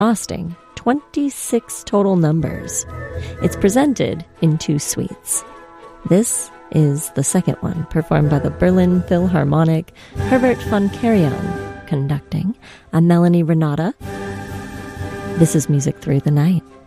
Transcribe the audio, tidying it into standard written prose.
exhausting 26 total numbers. It's presented in 2 suites. This is the second one, performed by the Berlin Philharmonic, Herbert von Karajan conducting, and Melanie Renata. This is Music Through the Night.